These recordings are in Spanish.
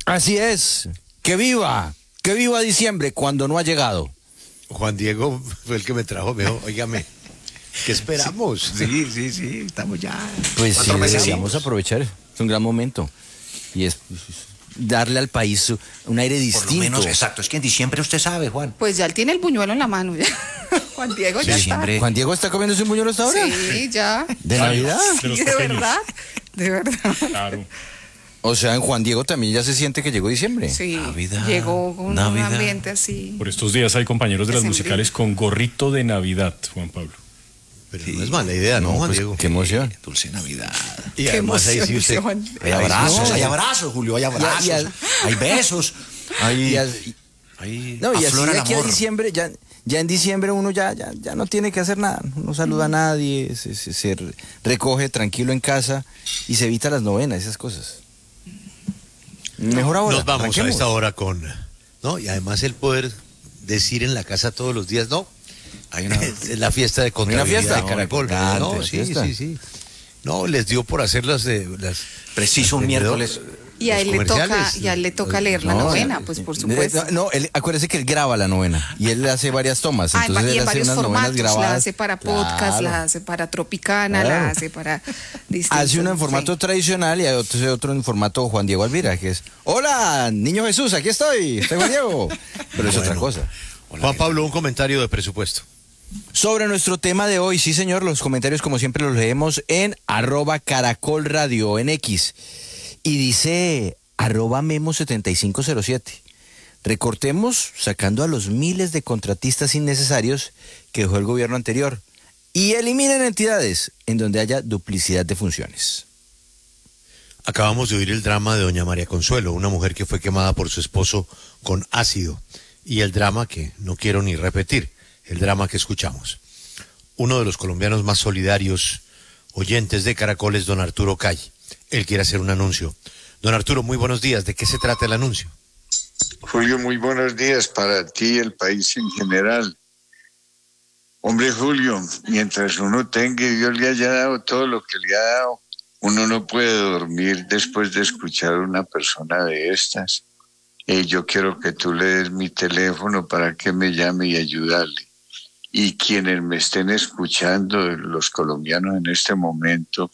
Así es. Que viva diciembre cuando no ha llegado. Juan Diego fue el que me trajo, me dijo, óigame, ¿qué esperamos? Sí, estamos ya. Pues sí, 4 meses. deberíamos aprovechar. Es un gran momento. Y es darle al país un aire distinto. Por lo menos, exacto. Es que en diciembre usted sabe, Juan. Pues ya él tiene el buñuelo en la mano. Ya. Juan Diego ya Diciembre. ¿Juan Diego está comiéndose un buñuelo hasta ahora? Sí, ya. ¿De Navidad? Sí, de verdad. De verdad. Claro. O sea, en Juan Diego también ya se siente que llegó diciembre. Sí. Navidad, Llegó con un ambiente así. Por estos días hay compañeros de las Decembrino. musicales con gorrito de Navidad, Juan Pablo. Pero no es mala idea, ¿no, Juan pues, Diego? qué emoción. Dulce Navidad. Y Qué además ahí emoción, sí usted... Juan. Hay abrazos, no. hay abrazos, Julio, hay abrazos. Hay besos. Y, Ahí no, y así aflora de el aquí a amor. diciembre, ya en diciembre uno ya no tiene que hacer nada. No saluda a nadie, se recoge tranquilo en casa y se evita las novenas, esas cosas. Mejor ahora. Nos vamos arranquemos. a esta hora con... ¿no? Y además el poder decir en la casa todos los días, no, Hay una... es la fiesta de contabilidad fiesta? de Caracol. Importante, No, la sí. fiesta. No, les dio por hacer las Preciso un miércoles. Y a él los le toca comerciales. leer la No, novena, pues por supuesto. No, acuérdese que él graba la novena y él hace varias tomas. Ah, Entonces y él en hace varios unas novenas formatos, grabadas. la hace para podcast, Claro. la hace para Tropicana, Claro. la hace para distintos. Hace uno en formato sí. tradicional y hay otro en formato Juan Diego Alvira, que es, hola, niño Jesús, aquí estoy Juan Diego. Pero es otra cosa. Juan Pablo, un comentario de presupuesto. Sobre nuestro tema de hoy, sí señor, los comentarios como siempre los leemos en @caracolradio en X. Y dice @memo7507. Recortemos sacando a los miles de contratistas innecesarios que dejó el gobierno anterior y eliminen entidades en donde haya duplicidad de funciones. Acabamos de oír el drama de doña María Consuelo, una mujer que fue quemada por su esposo con ácido. Y el drama que no quiero ni repetir, el drama que escuchamos. Uno de los colombianos más solidarios, oyentes de Caracol, es don Arturo Calle. Él quiere hacer un anuncio. Don Arturo, muy buenos días. ¿De qué se trata el anuncio? Julio, muy buenos días para ti y el país en general. Hombre, Julio, mientras uno tenga y Dios le haya dado todo lo que le ha dado, uno no puede dormir después de escuchar a una persona de estas. Yo quiero que tú le des mi teléfono para que me llame y ayudarle. Y quienes me estén escuchando, los colombianos en este momento,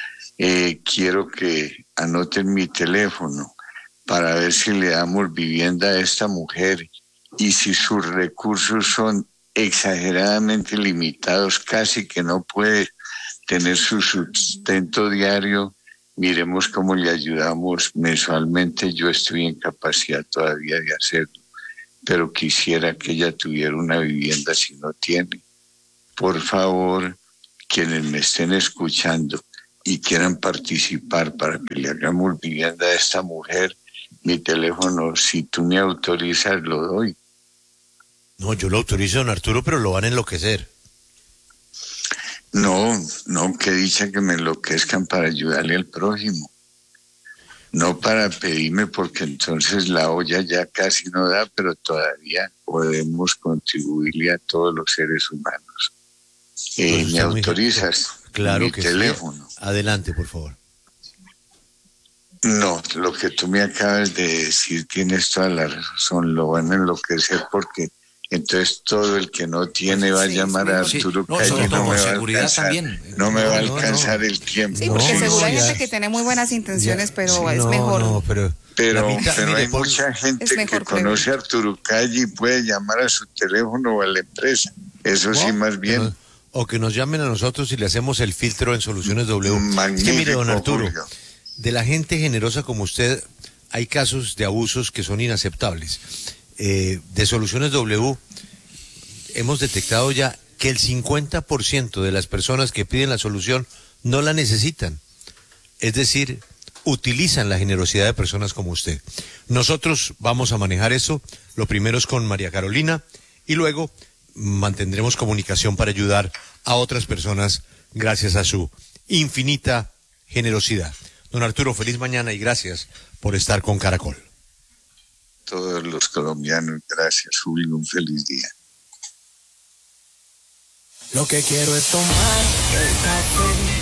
quiero que anoten mi teléfono para ver si le damos vivienda a esta mujer y si sus recursos son exageradamente limitados, casi que no puede tener su sustento diario, miremos cómo le ayudamos mensualmente. Yo estoy en capacidad todavía de hacerlo, pero quisiera que ella tuviera una vivienda si no tiene. Por favor, quienes me estén escuchando y quieran participar para que le hagamos vivienda a esta mujer, mi teléfono, si tú me autorizas, lo doy. No, yo lo autorizo, don Arturo, pero lo van a enloquecer. No, que dicha que me enloquezcan para ayudarle al prójimo. No para pedirme, porque entonces la olla ya casi no da, pero todavía podemos contribuirle a todos los seres humanos. Pues ¿Me autorizas? Claro mi que teléfono. Sí. Adelante, por favor. No, lo que tú me acabas de decir tienes toda la razón, lo van a enloquecer porque entonces todo el que no tiene va a llamar a Arturo Calle, sobre todo no me por va a seguridad alcanzar, también. no me va a alcanzar el tiempo. Sí, porque No, seguro hay ya. gente que tiene muy buenas intenciones, pero es no, mejor. No, pero Pero mire, hay mucha gente es que mejor conoce a Arturo Calle y puede llamar a su teléfono o a la empresa. Eso sí, más bien. O que nos llamen a nosotros y le hacemos el filtro en Soluciones W. Magnífico, Es que mire, don Arturo, Julio. de la gente generosa como usted, hay casos de abusos que son inaceptables. De Soluciones W, hemos detectado ya que el 50% de las personas que piden la solución no la necesitan. Es decir, utilizan la generosidad de personas como usted. Nosotros vamos a manejar eso. Lo primero es con María Carolina y luego mantendremos comunicación para ayudar a otras personas gracias a su infinita generosidad. Don Arturo, feliz mañana y gracias por estar con Caracol. Todos los colombianos, gracias, Julio, un feliz día. Lo que quiero es tomar el café